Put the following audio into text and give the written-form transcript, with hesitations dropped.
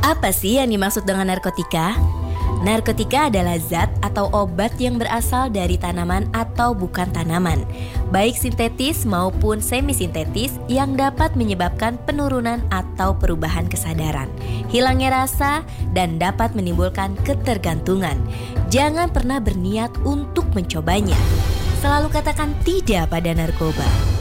Apa sih yang dimaksud dengan narkotika? Narkotika adalah zat atau obat yang berasal dari tanaman atau bukan tanaman, baik sintetis maupun semi-sintetis yang dapat menyebabkan penurunan atau perubahan kesadaran, hilangnya rasa, dan dapat menimbulkan ketergantungan. Jangan pernah berniat untuk mencobanya. Selalu katakan tidak pada narkoba.